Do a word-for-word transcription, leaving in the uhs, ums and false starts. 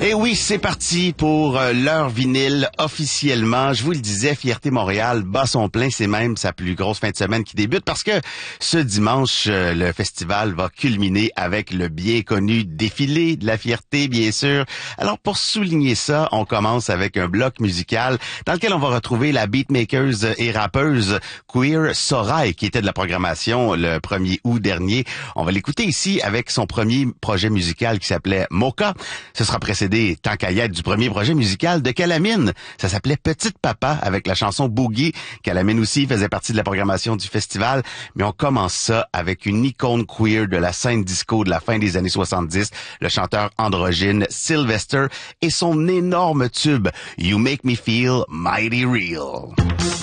Et oui, c'est parti pour euh, l'heure vinyle officiellement. Je vous le disais, Fierté Montréal bat son plein. C'est même sa plus grosse fin de semaine qui débute parce que ce dimanche, euh, le festival va culminer avec le bien connu défilé de la fierté, bien sûr. Alors, pour souligner ça, on commence avec un bloc musical dans lequel on va retrouver la beatmakeuse et rappeuse queer Soraï, qui était de la programmation le premier août dernier. On va l'écouter ici avec son premier projet musical qui s'appelait Mocha. Ce sera précédé, tant qu'à y être, du premier projet musical de Calamine. Ça s'appelait Petite Papa avec la chanson Boogie. Calamine aussi faisait partie de la programmation du festival. Mais on commence ça avec une icône queer de la scène disco de la fin des années soixante-dix, le chanteur androgyne Sylvester et son énorme tube You Make Me Feel Mighty Real.